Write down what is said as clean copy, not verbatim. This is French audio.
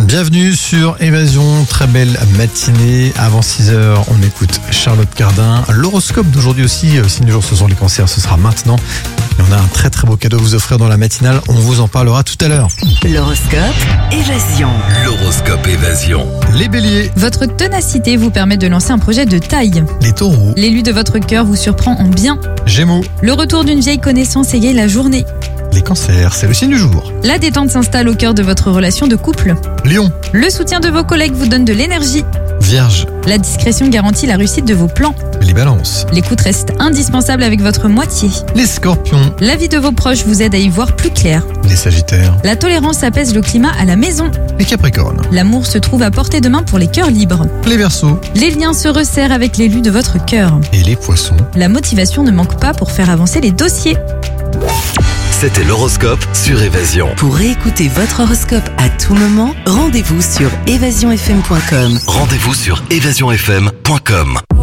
Bienvenue sur Évasion, très belle matinée. Avant 6h, on écoute Charlotte Cardin. L'horoscope d'aujourd'hui aussi, signe du jour, ce sont les cancers, ce sera maintenant. Et on a un très très beau cadeau à vous offrir dans la matinale, on vous en parlera tout à l'heure. L'horoscope Évasion. L'horoscope Évasion. Les béliers, Votre ténacité vous permet de lancer un projet de taille. les taureaux, L'élu de votre cœur vous surprend en bien. gémeaux, Le retour d'une vieille connaissance égaye la journée. les cancers, c'est le signe du jour. La détente s'installe au cœur de votre relation de couple. Lion, Le soutien de vos collègues vous donne de l'énergie. vierge, La discrétion garantit la réussite de vos plans. les balances, L'écoute reste indispensable avec votre moitié. les scorpions, La vie de vos proches vous aide à y voir plus clair. les sagittaires, La tolérance apaise le climat à la maison. les capricornes, L'amour se trouve à portée de main pour les cœurs libres. les verseaux Les liens se resserrent avec l'élu de votre cœur. et les poissons. La motivation ne manque pas pour faire avancer les dossiers. C'était l'horoscope sur Évasion. Pour réécouter votre horoscope à tout moment, rendez-vous sur évasionfm.com. Rendez-vous sur évasionfm.com.